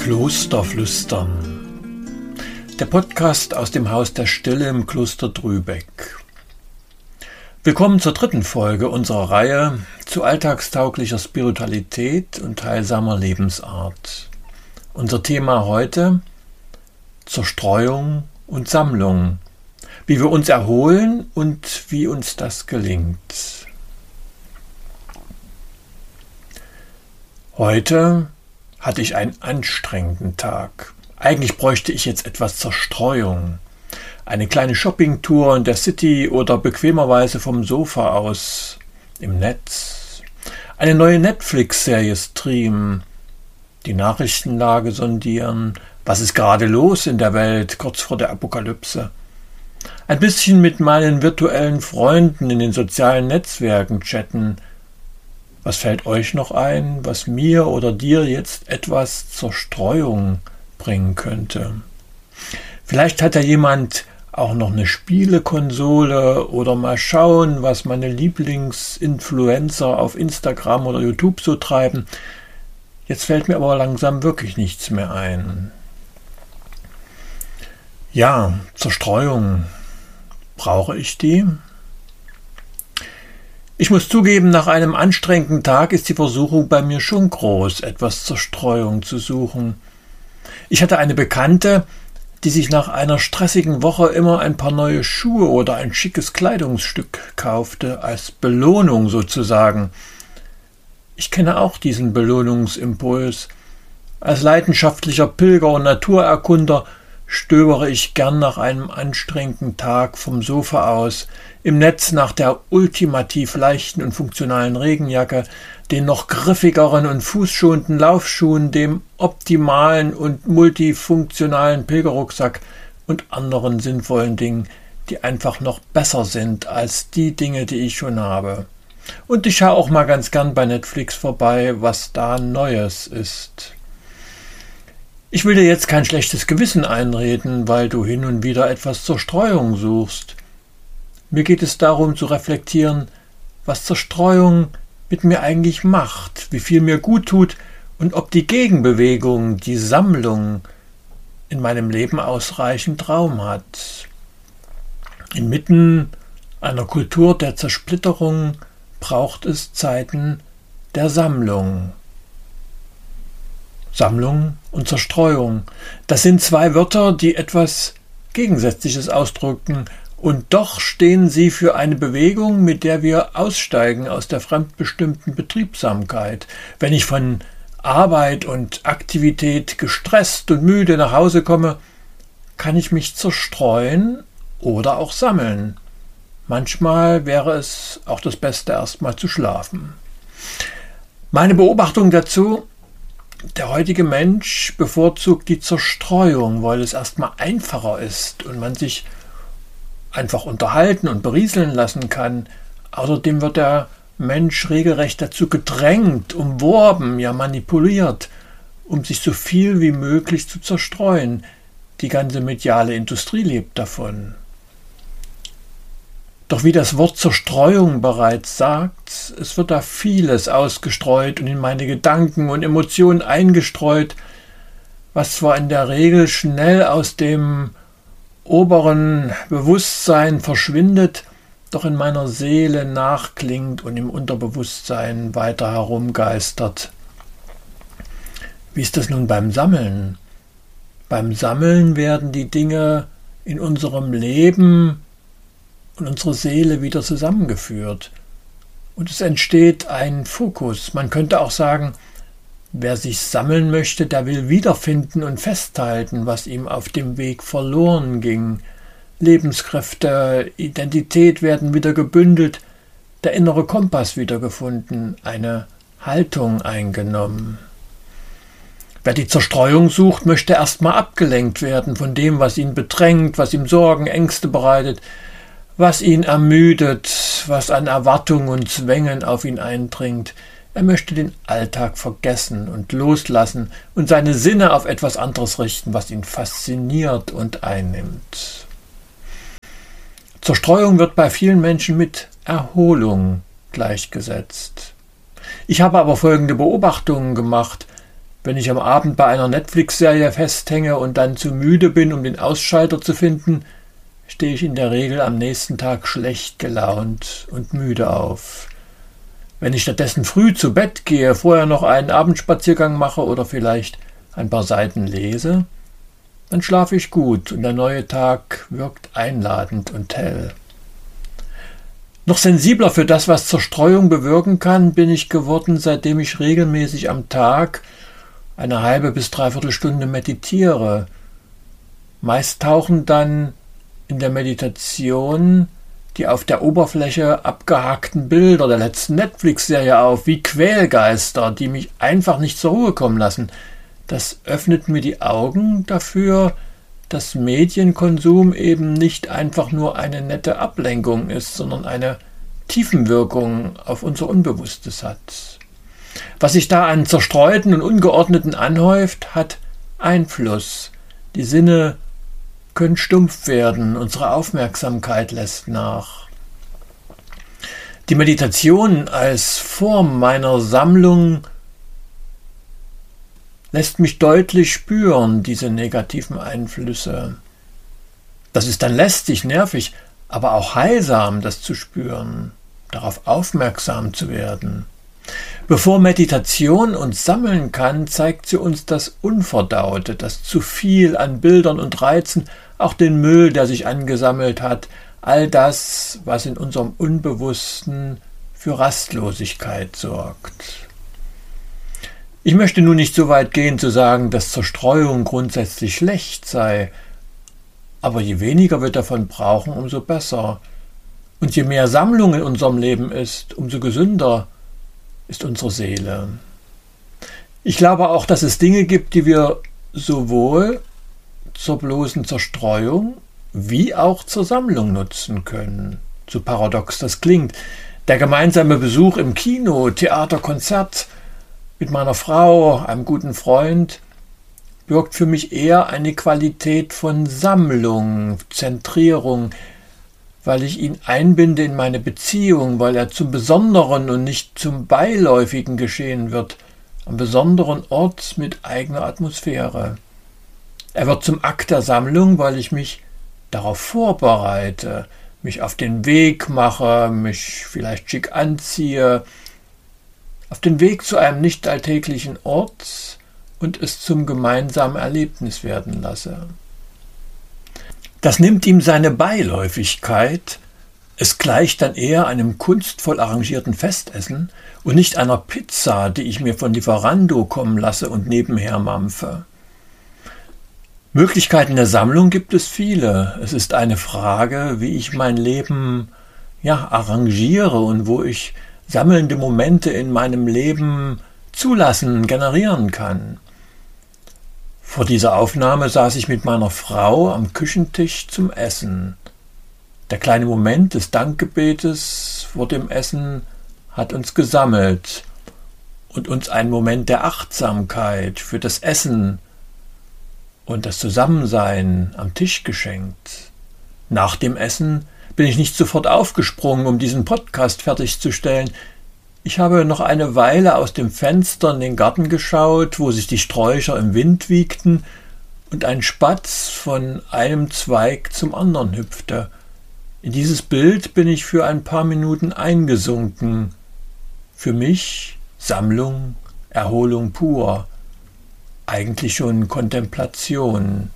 Klosterflüstern. Der Podcast aus dem Haus der Stille im Kloster Drübeck. Willkommen zur 3. Folge unserer Reihe zu alltagstauglicher Spiritualität und heilsamer Lebensart. Unser Thema heute: Zerstreuung und Sammlung. Wie wir uns erholen und wie uns das gelingt. Heute hatte ich einen anstrengenden Tag. Eigentlich bräuchte ich jetzt etwas Zerstreuung. Eine kleine Shoppingtour in der City oder bequemerweise vom Sofa aus im Netz. Eine neue Netflix-Serie streamen. Die Nachrichtenlage sondieren. Was ist gerade los in der Welt kurz vor der Apokalypse? Ein bisschen mit meinen virtuellen Freunden in den sozialen Netzwerken chatten. Was fällt euch noch ein, was mir oder dir jetzt etwas Zerstreuung bringen könnte? Vielleicht hat ja jemand auch noch eine Spielekonsole oder mal schauen, was meine Lieblingsinfluencer auf Instagram oder YouTube so treiben. Jetzt fällt mir aber langsam wirklich nichts mehr ein. Ja, Zerstreuung. Brauche ich die? Ich muss zugeben, nach einem anstrengenden Tag ist die Versuchung bei mir schon groß, etwas Zerstreuung zu suchen. Ich hatte eine Bekannte, die sich nach einer stressigen Woche immer ein paar neue Schuhe oder ein schickes Kleidungsstück kaufte, als Belohnung sozusagen. Ich kenne auch diesen Belohnungsimpuls. Als leidenschaftlicher Pilger und Naturerkunder stöbere ich gern nach einem anstrengenden Tag vom Sofa aus, im Netz nach der ultimativ leichten und funktionalen Regenjacke, den noch griffigeren und fußschonenden Laufschuhen, dem optimalen und multifunktionalen Pilgerrucksack und anderen sinnvollen Dingen, die einfach noch besser sind als die Dinge, die ich schon habe. Und ich schaue auch mal ganz gern bei Netflix vorbei, was da Neues ist. Ich will dir jetzt kein schlechtes Gewissen einreden, weil du hin und wieder etwas Zerstreuung suchst. Mir geht es darum zu reflektieren, was Zerstreuung mit mir eigentlich macht, wie viel mir gut tut und ob die Gegenbewegung, die Sammlung in meinem Leben ausreichend Raum hat. Inmitten einer Kultur der Zersplitterung braucht es Zeiten der Sammlung. Sammlung und Zerstreuung, das sind zwei Wörter, die etwas Gegensätzliches ausdrücken, und doch stehen sie für eine Bewegung, mit der wir aussteigen aus der fremdbestimmten Betriebsamkeit. Wenn ich von Arbeit und Aktivität gestresst und müde nach Hause komme, kann ich mich zerstreuen oder auch sammeln. Manchmal wäre es auch das Beste, erstmal zu schlafen. Meine Beobachtung dazu: Der heutige Mensch bevorzugt die Zerstreuung, weil es erstmal einfacher ist und man sich einfach unterhalten und berieseln lassen kann. Außerdem wird der Mensch regelrecht dazu gedrängt, umworben, ja manipuliert, um sich so viel wie möglich zu zerstreuen. Die ganze mediale Industrie lebt davon. Doch wie das Wort Zerstreuung bereits sagt, es wird da vieles ausgestreut und in meine Gedanken und Emotionen eingestreut, was zwar in der Regel schnell aus dem oberen Bewusstsein verschwindet, doch in meiner Seele nachklingt und im Unterbewusstsein weiter herumgeistert. Wie ist das nun beim Sammeln? Beim Sammeln werden die Dinge in unserem Leben und unsere Seele wieder zusammengeführt. Und es entsteht ein Fokus. Man könnte auch sagen, wer sich sammeln möchte, der will wiederfinden und festhalten, was ihm auf dem Weg verloren ging. Lebenskräfte, Identität werden wieder gebündelt, der innere Kompass wiedergefunden, eine Haltung eingenommen. Wer die Zerstreuung sucht, möchte erstmal abgelenkt werden von dem, was ihn bedrängt, was ihm Sorgen, Ängste bereitet, was ihn ermüdet, was an Erwartungen und Zwängen auf ihn eindringt. Er möchte den Alltag vergessen und loslassen und seine Sinne auf etwas anderes richten, was ihn fasziniert und einnimmt. Zerstreuung wird bei vielen Menschen mit Erholung gleichgesetzt. Ich habe aber folgende Beobachtungen gemacht. Wenn ich am Abend bei einer Netflix-Serie festhänge und dann zu müde bin, um den Ausschalter zu finden, stehe ich in der Regel am nächsten Tag schlecht gelaunt und müde auf. Wenn ich stattdessen früh zu Bett gehe, vorher noch einen Abendspaziergang mache oder vielleicht ein paar Seiten lese, dann schlafe ich gut und der neue Tag wirkt einladend und hell. Noch sensibler für das, was Zerstreuung bewirken kann, bin ich geworden, seitdem ich regelmäßig am Tag eine halbe bis dreiviertel Stunde meditiere. Meist tauchen dann in der Meditation die auf der Oberfläche abgehackten Bilder der letzten Netflix-Serie auf, wie Quälgeister, die mich einfach nicht zur Ruhe kommen lassen. Das öffnet mir die Augen dafür, dass Medienkonsum eben nicht einfach nur eine nette Ablenkung ist, sondern eine Tiefenwirkung auf unser Unbewusstes hat. Was sich da an Zerstreuten und Ungeordneten anhäuft, hat Einfluss. Die Sinne können stumpf werden, unsere Aufmerksamkeit lässt nach. Die Meditation als Form meiner Sammlung lässt mich deutlich spüren, diese negativen Einflüsse. Das ist dann lästig, nervig, aber auch heilsam, das zu spüren, darauf aufmerksam zu werden. Bevor Meditation uns sammeln kann, zeigt sie uns das Unverdaute, das zu viel an Bildern und Reizen, auch den Müll, der sich angesammelt hat, all das, was in unserem Unbewussten für Rastlosigkeit sorgt. Ich möchte nun nicht so weit gehen zu sagen, dass Zerstreuung grundsätzlich schlecht sei, aber je weniger wir davon brauchen, umso besser. Und je mehr Sammlung in unserem Leben ist, umso gesünder ist unsere Seele. Ich glaube auch, dass es Dinge gibt, die wir sowohl zur bloßen Zerstreuung wie auch zur Sammlung nutzen können. So paradox das klingt. Der gemeinsame Besuch im Kino, Theater, Konzert mit meiner Frau, einem guten Freund, birgt für mich eher eine Qualität von Sammlung, Zentrierung, weil ich ihn einbinde in meine Beziehung, weil er zum Besonderen und nicht zum Beiläufigen geschehen wird, am besonderen Ort mit eigener Atmosphäre. Er wird zum Akt der Sammlung, weil ich mich darauf vorbereite, mich auf den Weg mache, mich vielleicht schick anziehe, auf den Weg zu einem nicht alltäglichen Ort und es zum gemeinsamen Erlebnis werden lasse. Das nimmt ihm seine Beiläufigkeit, es gleicht dann eher einem kunstvoll arrangierten Festessen und nicht einer Pizza, die ich mir von Lieferando kommen lasse und nebenher mampfe. Möglichkeiten der Sammlung gibt es viele. Es ist eine Frage, wie ich mein Leben arrangiere und wo ich sammelnde Momente in meinem Leben zulassen, generieren kann. Vor dieser Aufnahme saß ich mit meiner Frau am Küchentisch zum Essen. Der kleine Moment des Dankgebetes vor dem Essen hat uns gesammelt und uns einen Moment der Achtsamkeit für das Essen und das Zusammensein am Tisch geschenkt. Nach dem Essen bin ich nicht sofort aufgesprungen, um diesen Podcast fertigzustellen. Ich habe noch eine Weile aus dem Fenster in den Garten geschaut, wo sich die Sträucher im Wind wiegten und ein Spatz von einem Zweig zum anderen hüpfte. In dieses Bild bin ich für ein paar Minuten eingesunken. Für mich Sammlung, Erholung pur. Eigentlich schon Kontemplation.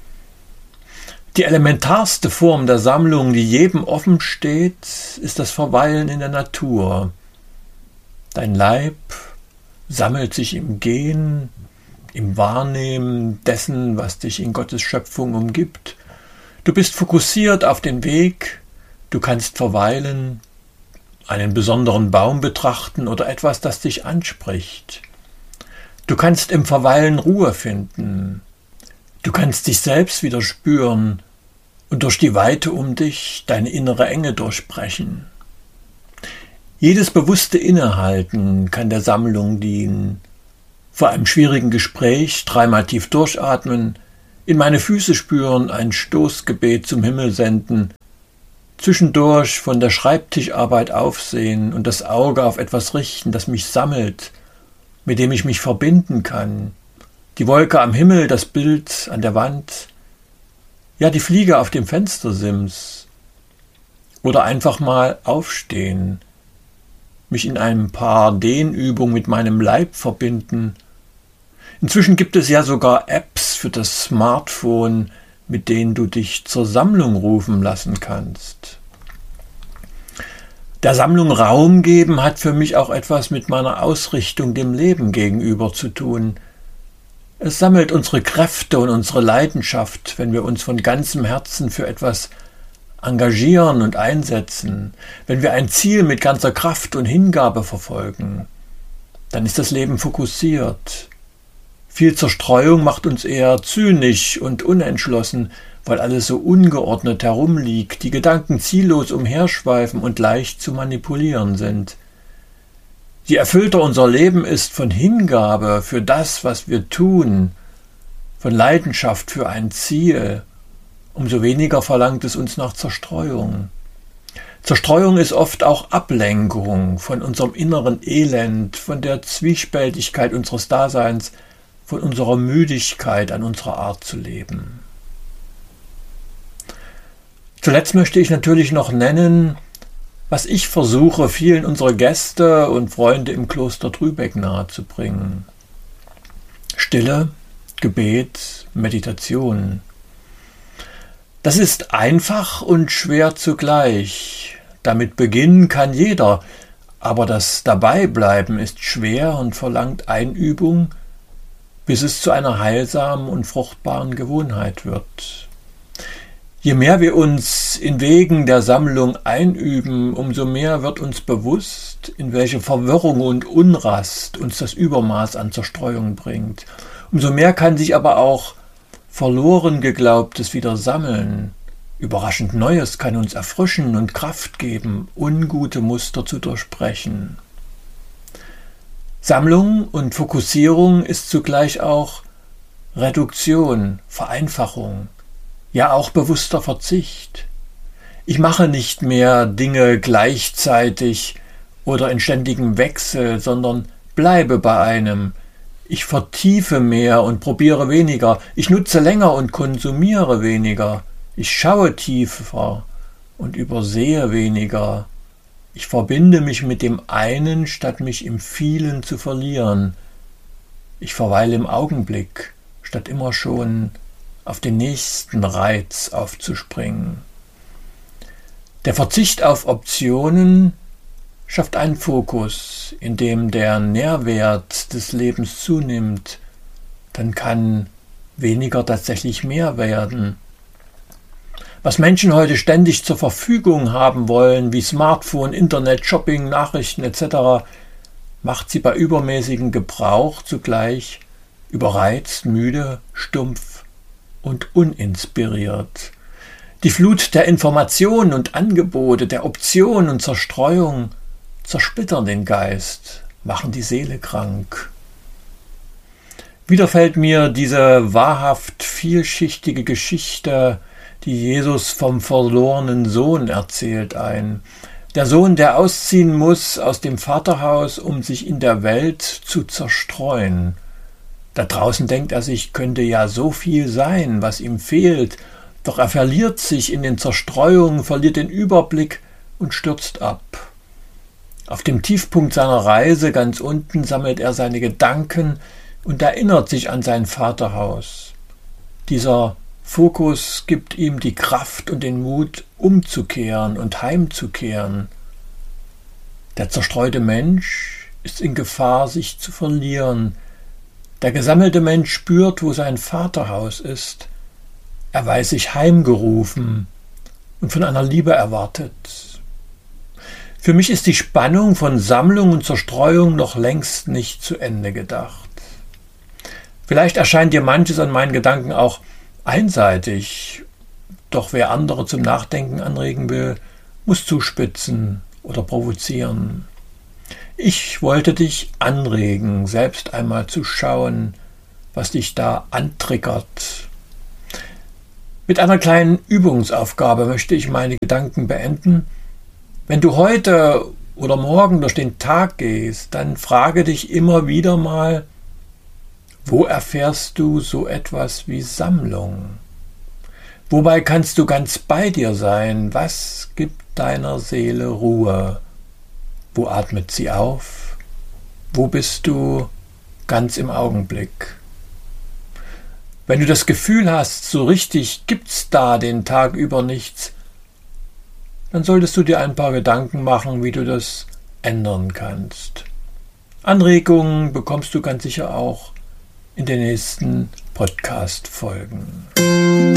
Die elementarste Form der Sammlung, die jedem offen steht, ist das Verweilen in der Natur. Dein Leib sammelt sich im Gehen, im Wahrnehmen dessen, was dich in Gottes Schöpfung umgibt. Du bist fokussiert auf den Weg, du kannst verweilen, einen besonderen Baum betrachten oder etwas, das dich anspricht. Du kannst im Verweilen Ruhe finden. Du kannst dich selbst wieder spüren und durch die Weite um dich deine innere Enge durchbrechen. Jedes bewusste Innehalten kann der Sammlung dienen. Vor einem schwierigen Gespräch dreimal tief durchatmen, in meine Füße spüren, ein Stoßgebet zum Himmel senden, zwischendurch von der Schreibtischarbeit aufsehen und das Auge auf etwas richten, das mich sammelt, mit dem ich mich verbinden kann. Die Wolke am Himmel, das Bild an der Wand, ja, die Fliege auf dem Fenstersims. Oder einfach mal aufstehen, mich in ein paar Dehnübungen mit meinem Leib verbinden. Inzwischen gibt es ja sogar Apps für das Smartphone, mit denen du dich zur Sammlung rufen lassen kannst. Der Sammlung Raum geben hat für mich auch etwas mit meiner Ausrichtung dem Leben gegenüber zu tun. Es sammelt unsere Kräfte und unsere Leidenschaft, wenn wir uns von ganzem Herzen für etwas engagieren und einsetzen, wenn wir ein Ziel mit ganzer Kraft und Hingabe verfolgen. Dann ist das Leben fokussiert. Viel Zerstreuung macht uns eher zynisch und unentschlossen, weil alles so ungeordnet herumliegt, die Gedanken ziellos umherschweifen und leicht zu manipulieren sind. Je erfüllter unser Leben ist von Hingabe für das, was wir tun, von Leidenschaft für ein Ziel, umso weniger verlangt es uns nach Zerstreuung. Zerstreuung ist oft auch Ablenkung von unserem inneren Elend, von der Zwiespältigkeit unseres Daseins, von unserer Müdigkeit an unserer Art zu leben. Zuletzt möchte ich natürlich noch nennen, was ich versuche, vielen unserer Gäste und Freunde im Kloster Trübeck nahezubringen. Stille, Gebet, Meditation. Das ist einfach und schwer zugleich. Damit beginnen kann jeder, aber das Dabeibleiben ist schwer und verlangt Einübung, bis es zu einer heilsamen und fruchtbaren Gewohnheit wird. Je mehr wir uns in Wegen der Sammlung einüben, umso mehr wird uns bewusst, in welche Verwirrung und Unrast uns das Übermaß an Zerstreuung bringt. Umso mehr kann sich aber auch verloren Geglaubtes wieder sammeln. Überraschend Neues kann uns erfrischen und Kraft geben, ungute Muster zu durchbrechen. Sammlung und Fokussierung ist zugleich auch Reduktion, Vereinfachung, ja auch bewusster Verzicht. Ich mache nicht mehr Dinge gleichzeitig oder in ständigem Wechsel, sondern bleibe bei einem. Ich vertiefe mehr und probiere weniger. Ich nutze länger und konsumiere weniger. Ich schaue tiefer und übersehe weniger. Ich verbinde mich mit dem einen, statt mich im Vielen zu verlieren. Ich verweile im Augenblick, statt immer schon auf den nächsten Reiz aufzuspringen. Der Verzicht auf Optionen schafft einen Fokus, in dem der Nährwert des Lebens zunimmt. Dann kann weniger tatsächlich mehr werden. Was Menschen heute ständig zur Verfügung haben wollen, wie Smartphone, Internet, Shopping, Nachrichten etc., macht sie bei übermäßigem Gebrauch zugleich überreizt, müde, stumpf und uninspiriert. Die Flut der Informationen und Angebote, der Optionen und Zerstreuung zersplittern den Geist, machen die Seele krank. Wieder fällt mir diese wahrhaft vielschichtige Geschichte, die Jesus vom verlorenen Sohn erzählt, ein. Der Sohn, der ausziehen muss aus dem Vaterhaus, um sich in der Welt zu zerstreuen. Da draußen denkt er sich, könnte ja so viel sein, was ihm fehlt, doch er verliert sich in den Zerstreuungen, verliert den Überblick und stürzt ab. Auf dem Tiefpunkt seiner Reise ganz unten sammelt er seine Gedanken und erinnert sich an sein Vaterhaus. Dieser Fokus gibt ihm die Kraft und den Mut, umzukehren und heimzukehren. Der zerstreute Mensch ist in Gefahr, sich zu verlieren. Der gesammelte Mensch spürt, wo sein Vaterhaus ist. Er weiß sich heimgerufen und von einer Liebe erwartet. Für mich ist die Spannung von Sammlung und Zerstreuung noch längst nicht zu Ende gedacht. Vielleicht erscheint dir manches an meinen Gedanken auch einseitig, doch wer andere zum Nachdenken anregen will, muss zuspitzen oder provozieren. Ich wollte dich anregen, selbst einmal zu schauen, was dich da antriggert. Mit einer kleinen Übungsaufgabe möchte ich meine Gedanken beenden. Wenn du heute oder morgen durch den Tag gehst, dann frage dich immer wieder mal, wo erfährst du so etwas wie Sammlung? Wobei kannst du ganz bei dir sein? Was gibt deiner Seele Ruhe? Wo atmet sie auf? Wo bist du ganz im Augenblick? Wenn du das Gefühl hast, so richtig gibt's da den Tag über nichts, dann solltest du dir ein paar Gedanken machen, wie du das ändern kannst. Anregungen bekommst du ganz sicher auch in den nächsten Podcast-Folgen.